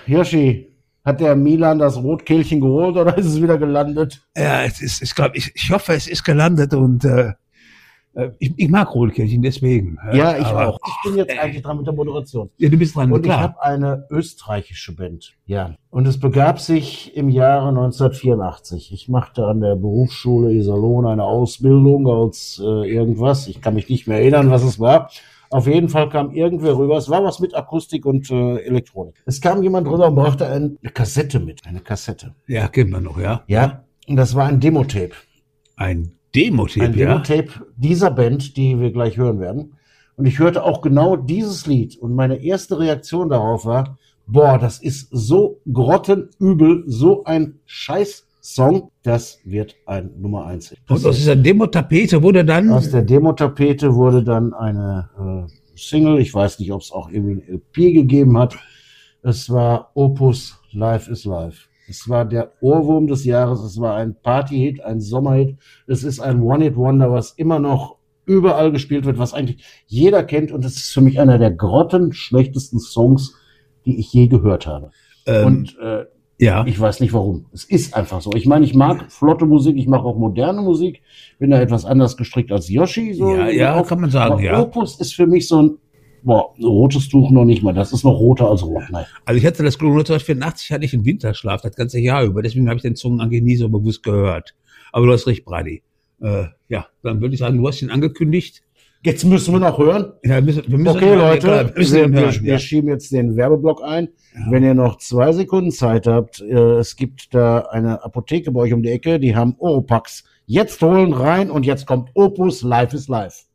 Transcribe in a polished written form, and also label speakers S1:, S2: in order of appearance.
S1: Hirschi, hat der Milan das Rotkehlchen geholt oder ist es wieder gelandet?
S2: Ja, ich hoffe, es ist gelandet und ich mag Rotkehlchen, deswegen.
S1: Ja, ich auch. Ich bin jetzt eigentlich dran mit der Moderation.
S2: Ja, du bist dran,
S1: Und
S2: klar.
S1: ich habe eine österreichische Band. Ja. Und es begab sich im Jahre 1984. Ich machte an der Berufsschule Iserlohn eine Ausbildung als irgendwas. Ich kann mich nicht mehr erinnern, was es war. Auf jeden Fall kam irgendwer rüber. Es war was mit Akustik und Elektronik. Es kam jemand rüber und brachte eine Kassette mit. Eine Kassette.
S2: Ja, kennen wir noch, ja.
S1: Ja. Und das war ein Demotape.
S2: Ein Demotape,
S1: Ein Demotape dieser Band, die wir gleich hören werden. Und ich hörte auch genau dieses Lied. Und meine erste Reaktion darauf war, boah, das ist so grottenübel, so ein Scheiß-Song. Das wird ein Nummer 1.
S2: Und aus dieser Demo-Tapete wurde dann...
S1: Aus der Demo-Tapete wurde dann eine Single. Ich weiß nicht, ob es auch irgendwie ein LP gegeben hat. Es war Opus Life is Life. Es war der Ohrwurm des Jahres. Es war ein Party-Hit, ein Sommerhit. Es ist ein One-Hit-Wonder, was immer noch überall gespielt wird, was eigentlich jeder kennt. Und es ist für mich einer der grottenschlechtesten Songs, die ich je gehört habe.
S2: Ja.
S1: Ich weiß nicht warum. Es ist einfach so. Ich meine, ich mag flotte Musik, ich mag auch moderne Musik. Bin da etwas anders gestrickt als Yoshi. So
S2: Ja, kann man sagen,
S1: aber
S2: ja.
S1: Opus ist für mich so ein rotes Tuch noch nicht mal. Das ist noch roter als rot. Nein.
S2: Also ich hatte das Glück, 1984 hatte ich einen Winterschlaf, das ganze Jahr über. Deswegen habe ich den Song eigentlich nie so bewusst gehört. Aber du hast recht, Brady. Ja, dann würde ich sagen, du hast ihn angekündigt.
S1: Jetzt müssen wir noch hören.
S2: Ja, wir müssen
S1: Okay, Leute,
S2: wir
S1: wir schieben jetzt den Werbeblock ein. Ja. Wenn ihr noch 2 Sekunden Zeit habt, es gibt da eine Apotheke bei euch um die Ecke, die haben Oropax. Jetzt holen rein und jetzt kommt Opus Life is Life.